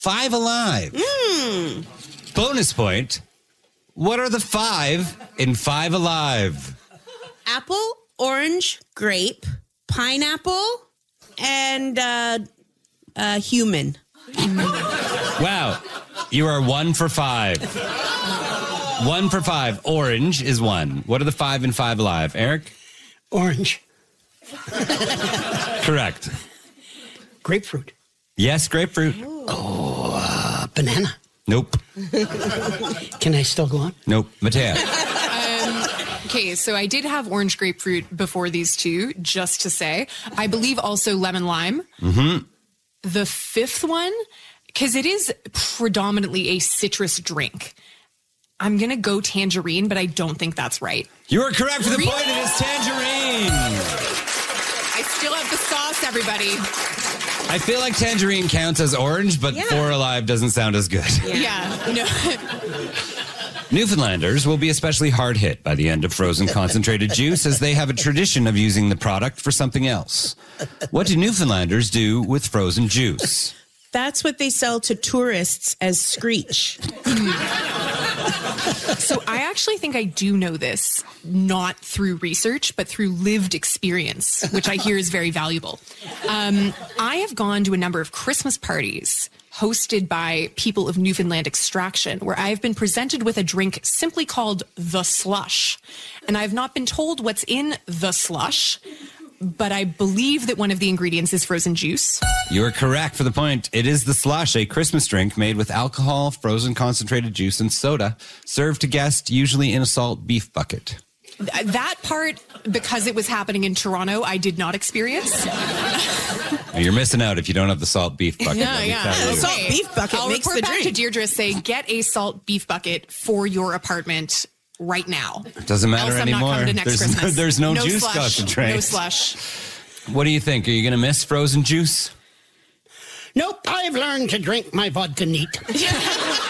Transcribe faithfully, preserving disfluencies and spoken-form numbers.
Five Alive. Mm. Bonus point. What are the five in Five Alive? Apple, orange, grape, pineapple, and uh, uh, human. Wow. You are one for five. One for five. Orange is one. What are the five in Five Alive? Eric? Orange. Correct. Grapefruit. Yes, grapefruit. Oh, uh, banana. Nope. Can I still go on? Nope. Matea. Um, okay, so I did have orange grapefruit before these two, just to say. I believe also lemon lime. Mm-hmm. The fifth one, because it is predominantly a citrus drink. I'm going to go tangerine, but I don't think that's right. You are correct for the Really? point. It is tangerine. I still have the sauce, everybody. I feel like tangerine counts as orange, but Yeah. Four Alive doesn't sound as good. Yeah. No. Newfoundlanders will be especially hard hit by the end of frozen concentrated juice, as they have a tradition of using the product for something else. What do Newfoundlanders do with frozen juice? That's what they sell to tourists as Screech. So I actually think I do know this, not through research, but through lived experience, which I hear is very valuable. Um, I have gone to a number of Christmas parties hosted by people of Newfoundland extraction, where I've been presented with a drink simply called the slush. And I've not been told what's in the slush, but I believe that one of the ingredients is frozen juice. You are correct for the point. It is the slush, a Christmas drink made with alcohol, frozen concentrated juice, and soda, served to guests usually in a salt beef bucket. Th- That part, because it was happening in Toronto, I did not experience. You're missing out if you don't have the salt beef bucket. Yeah, let me yeah. tell you. Salt beef bucket I'll makes report the back drink. to Deirdre, say, get a salt beef bucket for your apartment right now. Doesn't matter Else I'm anymore. not coming to next There's no- Christmas. there's no no juice slush, concentrate. No slush. What do you think? Are you going to miss frozen juice? Nope, I've learned to drink my vodka neat.